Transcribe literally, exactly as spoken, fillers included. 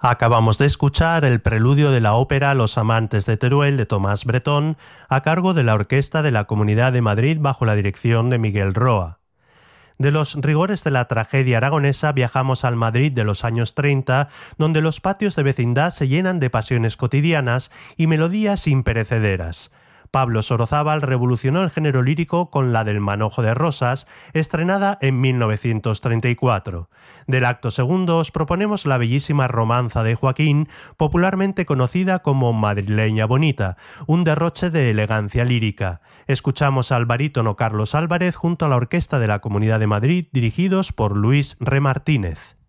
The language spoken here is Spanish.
Acabamos de escuchar el preludio de la ópera Los amantes de Teruel de Tomás Bretón, a cargo de la Orquesta de la Comunidad de Madrid bajo la dirección de Miguel Roa. De los rigores de la tragedia aragonesa viajamos al Madrid de los años treinta, donde los patios de vecindad se llenan de pasiones cotidianas y melodías imperecederas. Pablo Sorozábal revolucionó el género lírico con la del Manojo de Rosas, estrenada en mil novecientos treinta y cuatro. Del acto segundo os proponemos la bellísima Romanza de Joaquín, popularmente conocida como Madrileña Bonita, un derroche de elegancia lírica. Escuchamos al barítono Carlos Álvarez junto a la Orquesta de la Comunidad de Madrid, dirigidos por Luis Remartínez.